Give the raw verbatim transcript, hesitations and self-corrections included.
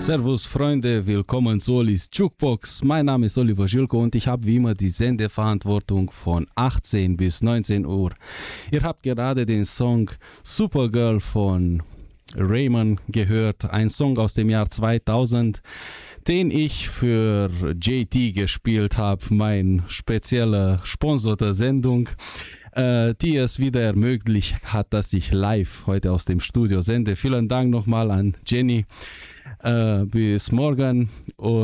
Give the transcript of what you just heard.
Servus Freunde, willkommen zu Olis Jukebox. Mein Name ist Oliver Schilko und ich habe wie immer die Sendeverantwortung von achtzehn bis neunzehn Uhr. Ihr habt gerade den Song Supergirl von Raymond gehört, ein Song aus dem Jahr zweitausend, den ich für J T gespielt habe, mein spezieller Sponsor der Sendung, äh, die es wieder ermöglicht hat, dass ich live heute aus dem Studio sende. Vielen Dank nochmal an Jenny. Äh, bis morgen und